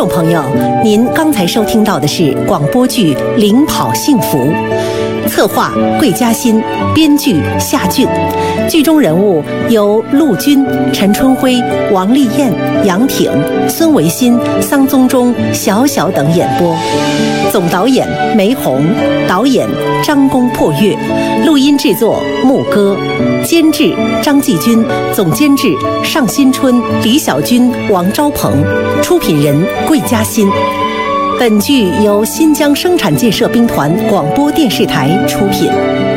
众朋友，您刚才收听到的是广播剧《领跑幸福》，策划桂嘉欣，编剧夏俊，剧中人物由陆军、陈春辉、王丽燕、杨挺、孙维新、桑宗忠、小小等演播。总导演梅红，导演张公破月，录音制作牧歌，监制张继军，总监制尚新春、李小军、王昭鹏，出品人桂嘉欣。本剧由新疆生产建设兵团广播电视台出品。